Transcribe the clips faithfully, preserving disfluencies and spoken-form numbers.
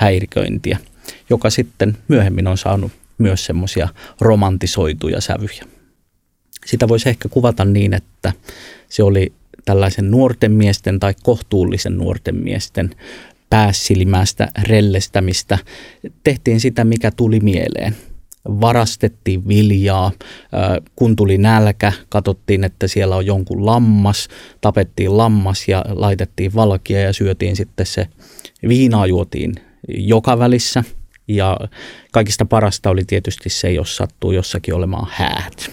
häiriköintiä, joka sitten myöhemmin on saanut myös semmoisia romantisoituja sävyjä. Sitä voisi ehkä kuvata niin, että se oli tällaisen nuorten miesten tai kohtuullisen nuorten miesten päässilmästä rellestämistä. Tehtiin sitä, mikä tuli mieleen. Varastettiin viljaa, kun tuli nälkä, katsottiin, että siellä on jonkun lammas, tapettiin lammas ja laitettiin valkia ja syötiin sitten se, viinaa juotiin joka välissä. Ja kaikista parasta oli tietysti se, jos sattuu jossakin olemaan häät.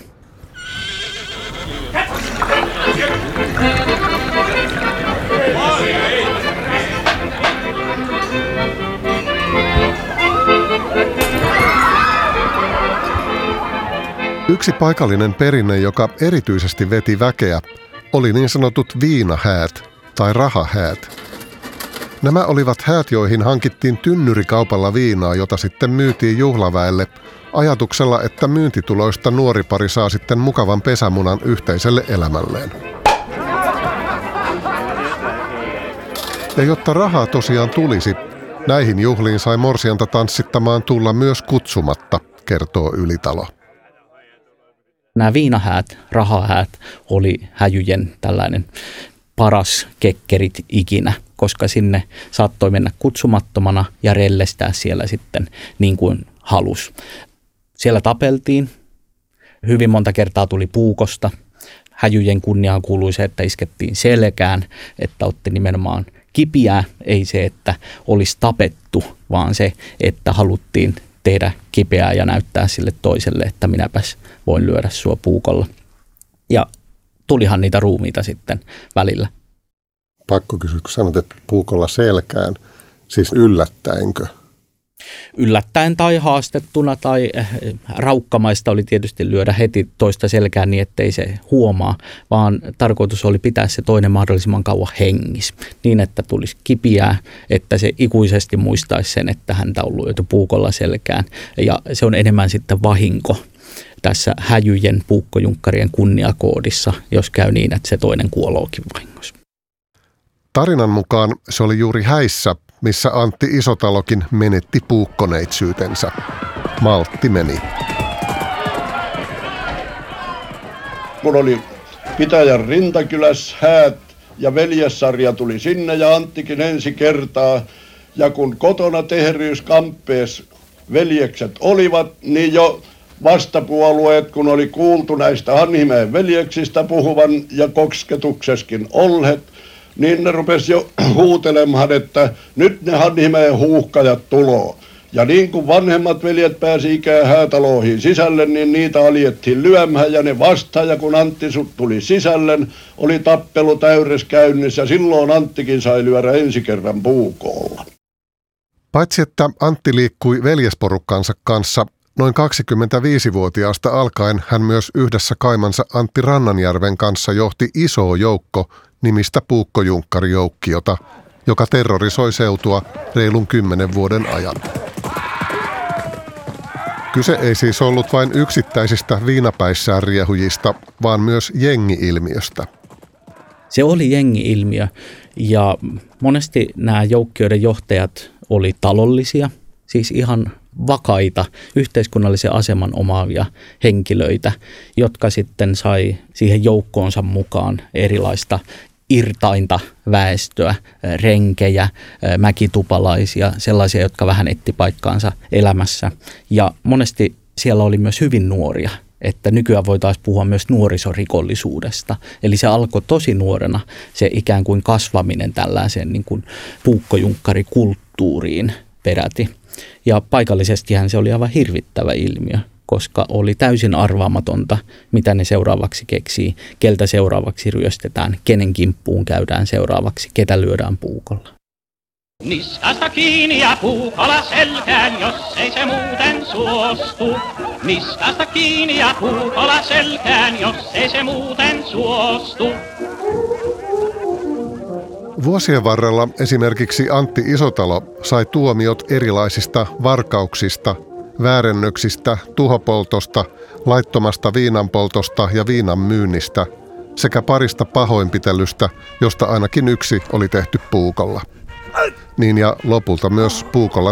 Yksi paikallinen perinne, joka erityisesti veti väkeä, oli niin sanotut viinahäät tai rahahäät. Nämä olivat häät, joihin hankittiin tynnyrikaupalla viinaa, jota sitten myytiin juhlaväelle ajatuksella, että myyntituloista nuori pari saa sitten mukavan pesämunan yhteiselle elämälleen. Ja jotta rahaa tosiaan tulisi, näihin juhliin sai morsianta tanssittamaan tulla myös kutsumatta, kertoo Ylitalo. Nämä viinahäät, rahahäät oli häjyjen tällainen paras kekkerit ikinä, koska sinne saattoi mennä kutsumattomana ja rellestää siellä sitten niin kuin halus. Siellä tapeltiin, hyvin monta kertaa tuli puukosta. Häjyjen kunniaan kuului se, että iskettiin selkään, että otti nimenomaan kipiää, ei se, että olisi tapettu, vaan se, että haluttiin tehdä kipeää ja näyttää sille toiselle, että minäpäs voin lyödä sua puukolla. Ja tulihan niitä ruumiita sitten välillä. Pakko kysyä, kun sanot, että puukolla selkään, siis yllättäenkö? Yllättäen tai haastettuna tai raukkamaista oli tietysti lyödä heti toista selkään niin, ettei se huomaa, vaan tarkoitus oli pitää se toinen mahdollisimman kauan hengissä, niin että tulisi kipiää, että se ikuisesti muistaisi sen, että häntä on lyöty puukolla selkään. Ja se on enemmän sitten vahinko tässä häjyjen puukkojunkkarien kunniakoodissa, jos käy niin, että se toinen kuolookin vahingossa. Tarinan mukaan se oli juuri häissä, missä Antti Isotalokin menetti puukkoneitsyytensä. Maltti meni. Kun oli pitäjän Rintakylässä häät ja veljessarja tuli sinne ja Anttikin ensi kertaa. Ja kun kotona Teheriys-kamppeessa veljekset olivat, niin jo vastapuolueet, kun oli kuultu näistä Hanhimäen veljeksistä puhuvan ja kosketukseskin olleet, niin ne rupesi jo huutelemaan, että nyt ne Hanhimäen huuhkajat tuloo. Ja niin kuin vanhemmat veljet pääsi ikään häätaloihin sisälle, niin niitä aljettiin lyömään ja ne vastaan. Ja kun Antti tuli sisälle, oli tappelu täydessä käynnissä ja silloin Anttikin sai lyödä ensi kerran puukolla. Paitsi että Antti liikkui veljesporukkansa kanssa, noin kaksikymmentäviisivuotiaasta alkaen hän myös yhdessä kaimansa Antti Rannanjärven kanssa johti iso joukko nimistä puukkojunkkarijoukkiota, joka terrorisoi seutua reilun kymmenen vuoden ajan. Kyse ei siis ollut vain yksittäisistä viinapäissään riehujista, vaan myös jengi-ilmiöstä. Se oli jengi-ilmiö ja monesti nämä joukkioiden johtajat oli talollisia, siis ihan vakaita, yhteiskunnallisen aseman omaavia henkilöitä, jotka sitten sai siihen joukkoonsa mukaan erilaista irtainta väestöä, renkejä, mäkitupalaisia, sellaisia, jotka vähän etti paikkaansa elämässä. Ja monesti siellä oli myös hyvin nuoria, että nykyään voitaisiin puhua myös nuorisorikollisuudesta. Eli se alkoi tosi nuorena se ikään kuin kasvaminen tällaiseen niin kuin puukkojunkkarikulttuuriin peräti. Ja paikallisestihan se oli aivan hirvittävä ilmiö, koska oli täysin arvaamatonta, mitä ne seuraavaksi keksii, keltä seuraavaksi ryöstetään, kenen kimppuun käydään seuraavaksi, ketä lyödään puukolla. Niskasta kiinni ja puukolla selkään, jos ei se muuten suostu. Niskasta kiinni ja puukolla selkään, jos ei se muuten suostu. Vuosien varrella esimerkiksi Antti Isotalo sai tuomiot erilaisista varkauksista, väärennöksistä, tuhopoltosta, laittomasta viinanpoltosta ja viinan myynnistä sekä parista pahoinpitelystä, josta ainakin yksi oli tehty puukolla. Niin ja lopulta myös puukolla